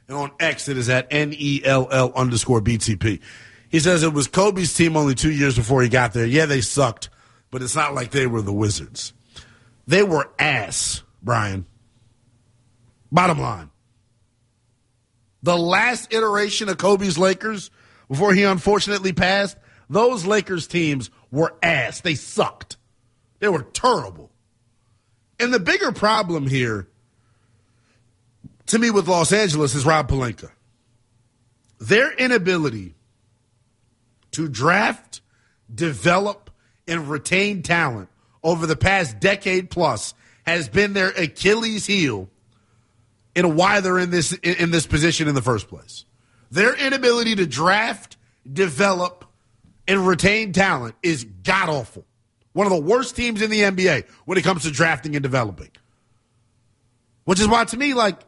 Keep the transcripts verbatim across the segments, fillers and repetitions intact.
And on X, it is at N E L L underscore B T P. He says it was Kobe's team only two years before he got there. Yeah, they sucked, but it's not like they were the Wizards. They were ass, Brian. Bottom line. The last iteration of Kobe's Lakers, before he unfortunately passed, those Lakers teams were ass. They sucked. They were terrible. And the bigger problem here, to me, with Los Angeles is Rob Pelinka. Their inability to draft, develop, and retain talent over the past decade plus has been their Achilles heel in why they're in this in this position in the first place. Their inability to draft, develop, and retain talent is god-awful. One of the worst teams in the N B A when it comes to drafting and developing. Which is why, to me, like,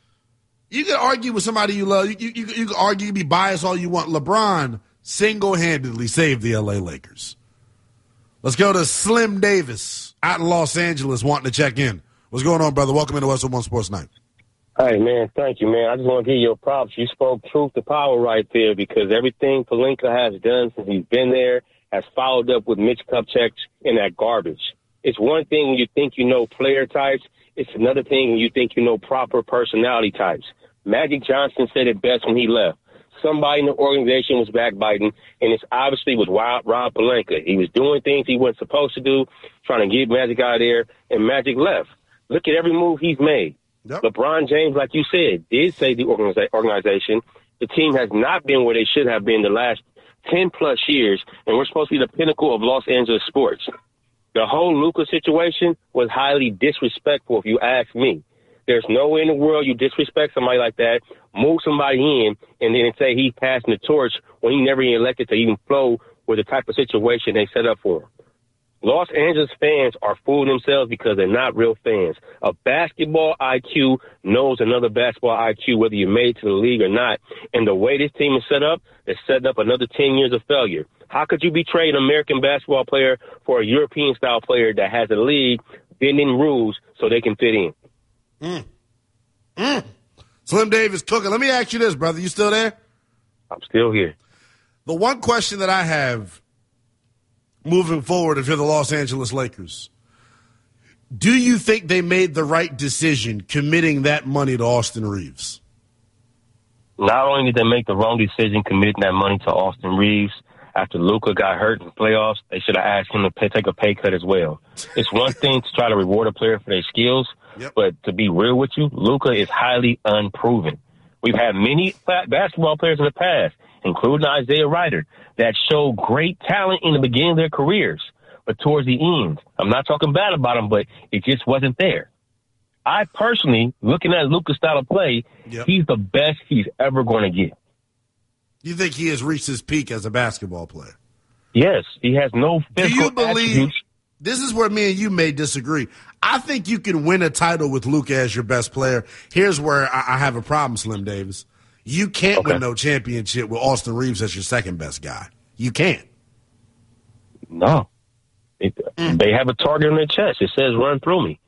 you can argue with somebody you love. You, you, you, you can argue, you can be biased all you want. LeBron single-handedly saved the L A Lakers. Let's go to Slim Davis out in Los Angeles wanting to check in. What's going on, brother? Welcome into West One Sports Night. Hey, man, thank you, man. I just want to give you a props. You spoke truth to power right there because everything Pelinka has done since he's been there has followed up with Mitch Kupchak and that garbage. It's one thing when you think you know player types. It's another thing when you think you know proper personality types. Magic Johnson said it best when he left. Somebody in the organization was backbiting, and it's obviously was Rob, Rob Pelinka. He was doing things he wasn't supposed to do, trying to get Magic out of there, and Magic left. Look at every move he's made. Yep. LeBron James, like you said, did say the organiza- organization. The team has not been where they should have been the last ten-plus years, and we're supposed to be the pinnacle of Los Angeles sports. The whole Luka situation was highly disrespectful, if you ask me. There's no way in the world you disrespect somebody like that, move somebody in, and then say he's passing the torch when he never even elected to even flow with the type of situation they set up for him. Los Angeles fans are fooling themselves because they're not real fans. A basketball I Q knows another basketball I Q, whether you made it to the league or not. And the way this team is set up, they're setting up another ten years of failure. How could you betray an American basketball player for a European-style player that has a league bending rules so they can fit in? Mm. Mm. Slim Davis cooking. Let me ask you this, brother. You still there? I'm still here. The one question that I have moving forward, if you're the Los Angeles Lakers, do you think they made the right decision committing that money to Austin Reeves? Not only did they make the wrong decision committing that money to Austin Reeves, after Luka got hurt in the playoffs, they should have asked him to pay, take a pay cut as well. It's one thing to try to reward a player for their skills, yep. but to be real with you, Luka is highly unproven. We've had many basketball players in the past, including Isaiah Ryder, that showed great talent in the beginning of their careers. But towards the end, I'm not talking bad about them, but it just wasn't there. I personally, looking at Luka's style of play, yep. he's the best he's ever going to get. You think he has reached his peak as a basketball player? Yes. He has no physical Do you believe attributes. This is where me and you may disagree. I think you can win a title with Luka as your best player. Here's where I, I have a problem, Slim Davis. You can't okay. win no championship with Austin Reeves as your second best guy. You can't. No. It, mm. They have a target on their chest. It says run through me.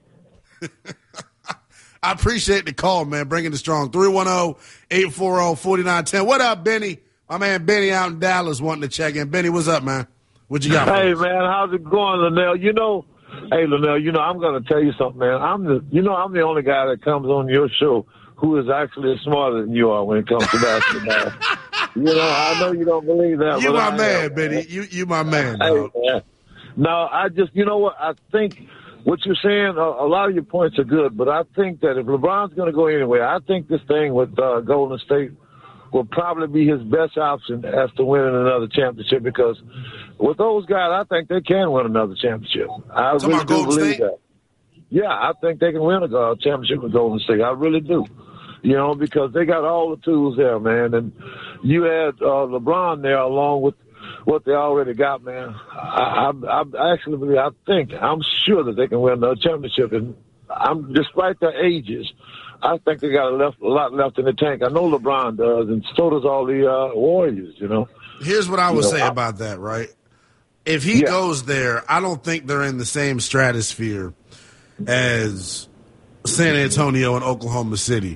I appreciate the call, man. Bringing it strong. three one zero, eight four zero, four nine one zero. What up, Benny? My man Benny out in Dallas wanting to check in. Benny, what's up, man? What you got? Hey, man, how's it going, Linnell? You know, hey, Linnell, you know, I'm going to tell you something, man. I'm the, you know, I'm the only guy that comes on your show who is actually smarter than you are when it comes to basketball. You know, I know you don't believe that. You but my I man, am, Benny. Man. You you my man. Hey, dog. man. No, I just, you know what? I think what you're saying, a, a lot of your points are good, but I think that if LeBron's going to go anywhere, I think this thing with uh, Golden State will probably be his best option as to winning another championship because with those guys, I think they can win another championship. I Talking really about do Golden believe State? that. Yeah, I think they can win a uh, championship with Golden State. I really do. You know, because they got all the tools there, man. And you had uh, LeBron there along with what they already got, man. I, I, I actually believe, I think, I'm sure that they can win another championship. And I'm, despite their ages, I think they got a, left, a lot left in the tank. I know LeBron does, and so does all the uh, Warriors, you know. Here's what I would you know, say I, about that, right? If he yeah. goes there, I don't think they're in the same stratosphere as San Antonio and Oklahoma City,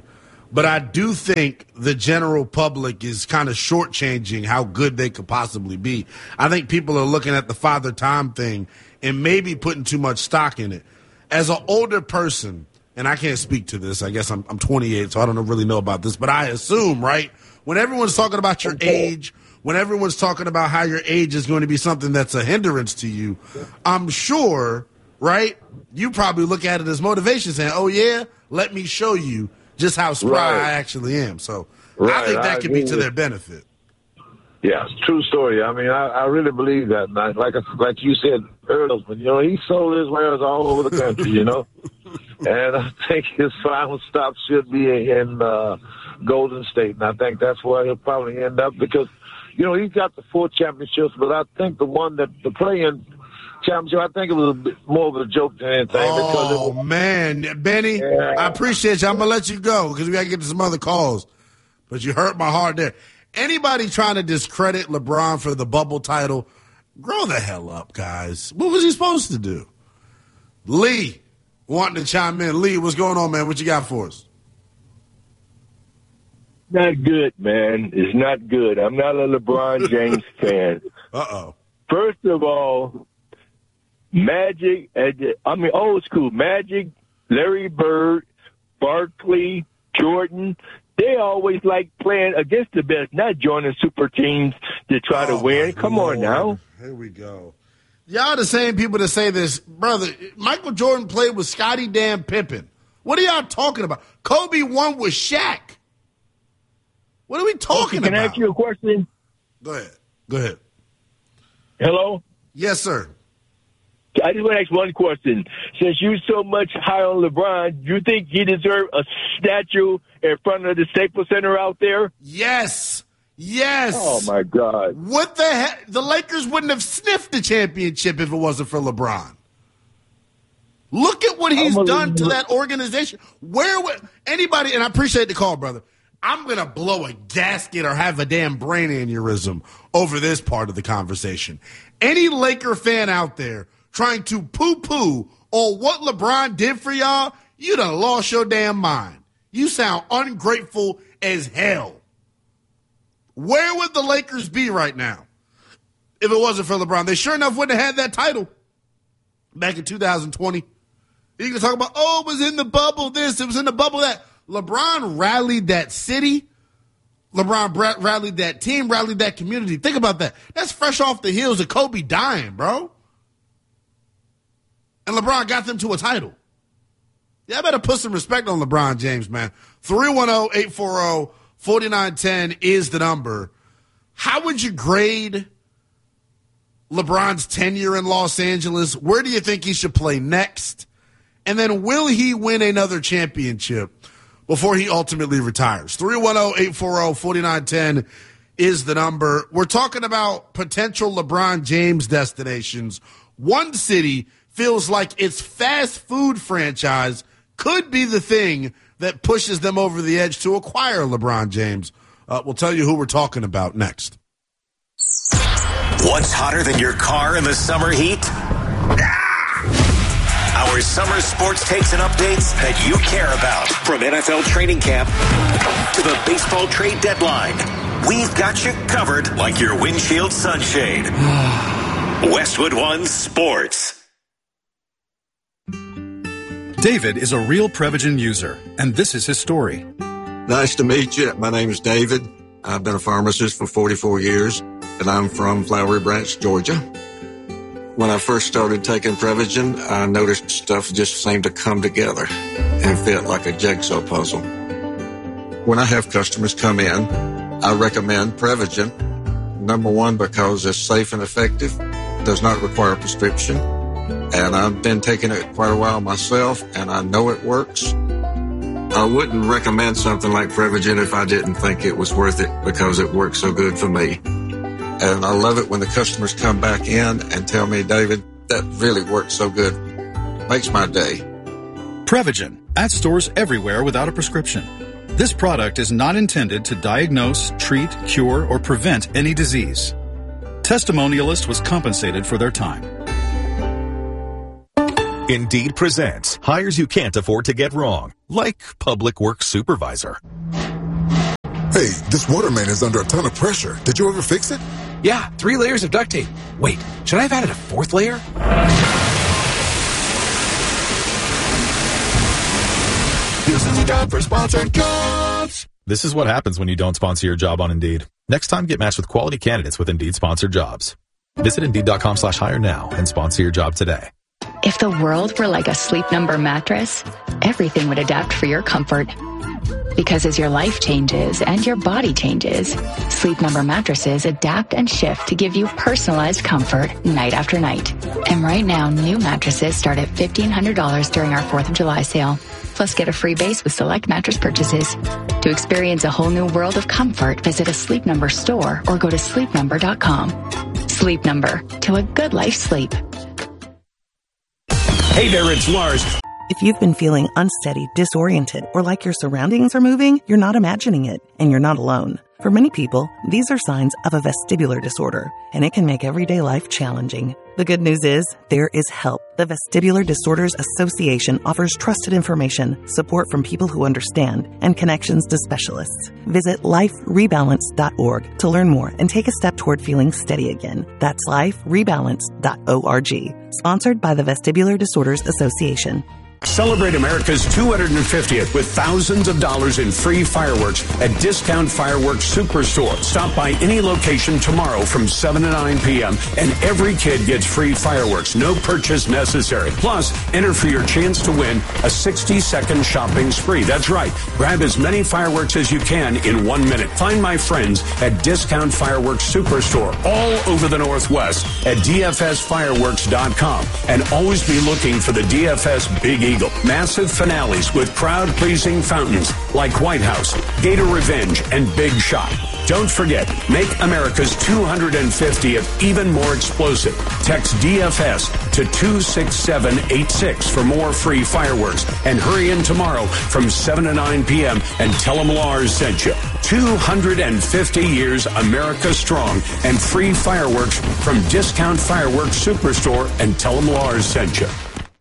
But I do think the general public is kind of shortchanging how good they could possibly be. I think people are looking at the Father Time thing and maybe putting too much stock in it. As an older person, and I can't speak to this, I guess I'm, I'm twenty-eight, so I don't really know about this, but I assume, right, when everyone's talking about your age, when everyone's talking about how your age is going to be something that's a hindrance to you, I'm sure, right, you probably look at it as motivation, saying, oh, yeah, let me show you just how spry right. I actually am. So right. I think that I could be to their benefit. Yeah, true story. I mean, I, I really believe that. And I, like like you said earlier, you know, he sold his wares all over the country, you know. And I think his final stop should be in uh, Golden State. And I think that's where he'll probably end up because, you know, he's got the four championships, but I think the one that the play-in championship, I think it was a bit more of a joke than anything. Oh, was, man. Benny, yeah. I appreciate you. I'm going to let you go because we got to get to some other calls. But you hurt my heart there. Anybody trying to discredit LeBron for the bubble title, grow the hell up, guys. What was he supposed to do? Lee, wanting to chime in. Lee, what's going on, man? What you got for us? Not good, man. It's not good. I'm not a LeBron James fan. Uh-oh. First of all, Magic, I mean, old school, Magic, Larry Bird, Barkley, Jordan, they always like playing against the best, not joining super teams to try oh to win. Come Lord. on now. Here we go. Y'all the same people that say this. Brother, Michael Jordan played with Scottie damn Pippen. What are y'all talking about? Kobe won with Shaq. What are we talking okay, can about? Can I ask you a question? Go ahead. Go ahead. Hello? Yes, sir. I just want to ask one question. Since you're so much high on LeBron, do you think he deserves a statue in front of the Staples Center out there? Yes. Yes. Oh, my God. What the heck? The Lakers wouldn't have sniffed the championship if it wasn't for LeBron. Look at what he's done to that organization. Where would anybody, and I appreciate the call, brother, I'm going to blow a gasket or have a damn brain aneurysm over this part of the conversation. Any Laker fan out there trying to poo-poo on what LeBron did for y'all, you done lost your damn mind. You sound ungrateful as hell. Where would the Lakers be right now if it wasn't for LeBron? They sure enough wouldn't have had that title back in two thousand twenty. You can talk about, oh, it was in the bubble this, it was in the bubble that. LeBron rallied that city. LeBron rallied that team, rallied that community. Think about that. That's fresh off the heels of Kobe dying, bro. And LeBron got them to a title. Yeah, I better put some respect on LeBron James, man. three one zero, eight four zero, four nine one zero is the number. How would you grade LeBron's tenure in Los Angeles? Where do you think he should play next? And then will he win another championship before he ultimately retires? three one zero, eight four zero, four nine one zero is the number. We're talking about potential LeBron James destinations. One city feels like its fast food franchise could be the thing that pushes them over the edge to acquire LeBron James. Uh, we'll tell you who we're talking about next. What's hotter than your car in the summer heat? Our summer sports takes and updates that you care about. From N F L training camp to the baseball trade deadline, we've got you covered like your windshield sunshade. Westwood One Sports. David is a real Prevagen user, and this is his story. Nice to meet you. My name's David. I've been a pharmacist for forty-four years, and I'm from Flowery Branch, Georgia. When I first started taking Prevagen, I noticed stuff just seemed to come together and fit like a jigsaw puzzle. When I have customers come in, I recommend Prevagen. Number one, because it's safe and effective, does not require a prescription, and I've been taking it quite a while myself, and I know it works. I wouldn't recommend something like Prevagen if I didn't think it was worth it because it works so good for me. And I love it when the customers come back in and tell me, David, that really works so good. Makes my day. Prevagen, at stores everywhere without a prescription. This product is not intended to diagnose, treat, cure, or prevent any disease. Testimonialist was compensated for their time. Indeed presents hires you can't afford to get wrong, like public works supervisor. Hey, this water main is under a ton of pressure. Did you ever fix it? Yeah, three layers of duct tape. Wait, should I have added a fourth layer? This is a job for sponsored jobs. This is what happens when you don't sponsor your job on Indeed. Next time, get matched with quality candidates with Indeed sponsored jobs. Visit Indeed.com slash hire now and sponsor your job today. If the world were like a Sleep Number mattress, everything would adapt for your comfort. Because as your life changes and your body changes, Sleep Number mattresses adapt and shift to give you personalized comfort night after night. And right now, new mattresses start at fifteen hundred dollars during our fourth of July sale. Plus, get a free base with select mattress purchases. To experience a whole new world of comfort, visit a Sleep Number store or go to sleep number dot com. Sleep Number, to a good life sleep. Hey there, it's Lars. If you've been feeling unsteady, disoriented, or like your surroundings are moving, you're not imagining it, and you're not alone. For many people, these are signs of a vestibular disorder, and it can make everyday life challenging. The good news is, there is help. The Vestibular Disorders Association offers trusted information, support from people who understand, and connections to specialists. Visit life rebalance dot org to learn more and take a step toward feeling steady again. That's life rebalance dot org. Sponsored by the Vestibular Disorders Association. Celebrate America's two hundred fiftieth with thousands of dollars in free fireworks at Discount Fireworks Superstore. Stop by any location tomorrow from seven to nine p.m. and every kid gets free fireworks. No purchase necessary. Plus, enter for your chance to win a sixty second shopping spree. That's right. Grab as many fireworks as you can in one minute. Find my friends at Discount Fireworks Superstore all over the Northwest at D F S fireworks dot com. And always be looking for the D F S Big Eagle. Massive finales with crowd-pleasing fountains like White House, Gator Revenge, and Big Shot. Don't forget, make America's two hundred fiftieth even more explosive. Text D F S to two six seven eight six for more free fireworks. And hurry in tomorrow from seven to nine p.m. and tell them Lars sent you. two hundred fifty years America strong and free fireworks from Discount Fireworks Superstore, and tell them Lars sent you.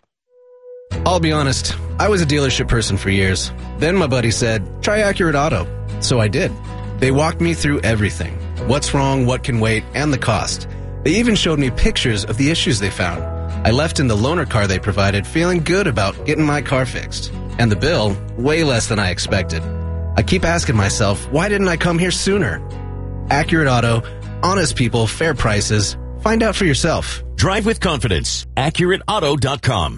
I'll be honest, I was a dealership person for years. Then my buddy said, try Accurate Auto. So I did. They walked me through everything. What's wrong, what can wait, and the cost. They even showed me pictures of the issues they found. I left in the loaner car they provided feeling good about getting my car fixed. And the bill, way less than I expected. I keep asking myself, why didn't I come here sooner? Accurate Auto, honest people, fair prices. Find out for yourself. Drive with confidence. Accurate Auto dot com.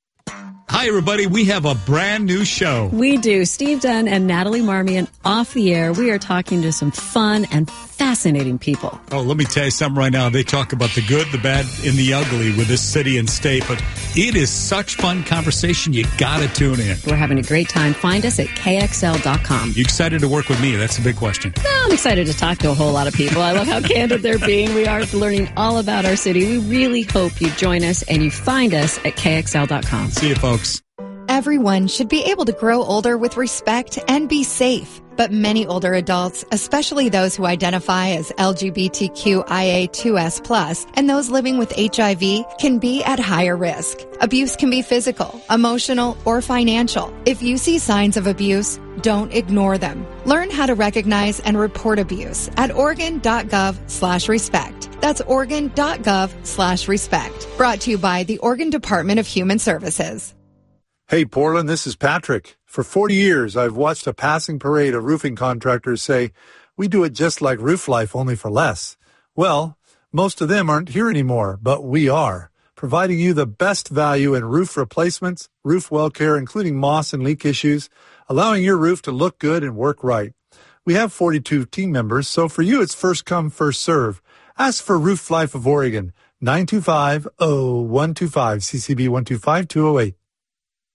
Hi, everybody. We have a brand new show. We do. Steve Dunn and Natalie Marmion off the air. We are talking to some fun and fascinating people. Oh, let me tell you something right now. They talk about the good, the bad, and the ugly with this city and state, but it is such fun conversation. You got to tune in. We're having a great time. Find us at K X L dot com. You excited to work with me? That's a big question. No, I'm excited to talk to a whole lot of people. I love how candid they're being. We are learning all about our city. We really hope you join us and you find us at K X L dot com. See you, folks. Everyone should be able to grow older with respect and be safe. But many older adults, especially those who identify as L G B T Q I A two S plus, and those living with H I V, can be at higher risk. Abuse can be physical, emotional, or financial. If you see signs of abuse, don't ignore them. Learn how to recognize and report abuse at Oregon.gov slash respect. That's Oregon.gov slash respect. Brought to you by the Oregon Department of Human Services. Hey, Portland, this is Patrick. For forty years, I've watched a passing parade of roofing contractors say, we do it just like Roof Life, only for less. Well, most of them aren't here anymore, but we are, providing you the best value in roof replacements, roof well care, including moss and leak issues, allowing your roof to look good and work right. We have forty-two team members, so for you, it's first come, first serve. Ask for Roof Life of Oregon, nine two five, oh one two five, C C B one two five two oh eight.